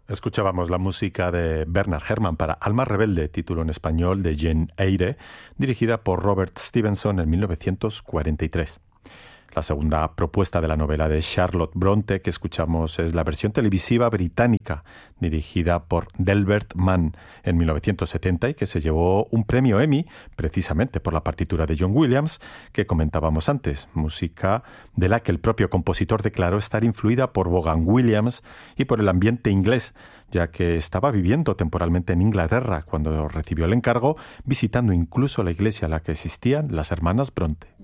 Escuchábamos la música de Bernard Herrmann para Alma Rebelde, título en español de Jane Eyre, dirigida por Robert Stevenson en 1943. La segunda propuesta de la novela de Charlotte Bronte que escuchamos es la versión televisiva británica, dirigida por Delbert Mann en 1970 y que se llevó un premio Emmy precisamente por la partitura de John Williams que comentábamos antes, música de la que el propio compositor declaró estar influida por Vaughan Williams y por el ambiente inglés, ya que estaba viviendo temporalmente en Inglaterra cuando recibió el encargo, visitando incluso la iglesia a la que asistían las hermanas Bronte.